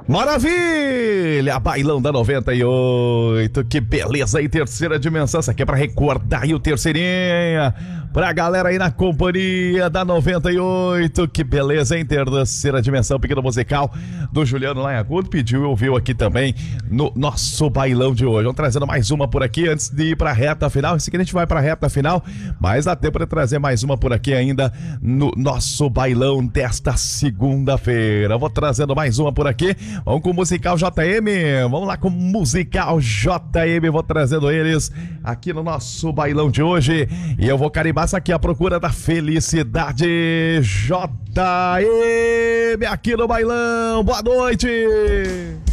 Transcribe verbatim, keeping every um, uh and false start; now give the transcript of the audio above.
Maravilha! Bailão da noventa e oito, que beleza aí, terceira dimensão. Isso aqui é pra recordar aí o terceirinha, pra galera aí na companhia da noventa e oito, que beleza, hein? Terceira dimensão, pequeno musical do Juliano Laiagudo, pediu e ouviu aqui também no nosso bailão de hoje. Vamos trazendo mais uma por aqui antes de ir pra reta final. Esse aqui a gente vai pra reta final, mas dá tempo de trazer mais uma por aqui ainda no nosso bailão desta segunda-feira. Vou trazendo mais uma por aqui. Vamos com o musical J M, vamos lá com o musical J M, vou trazendo eles aqui no nosso bailão de hoje, e eu vou carimbar essa aqui, A Procura da Felicidade, J M aqui no bailão. Boa noite!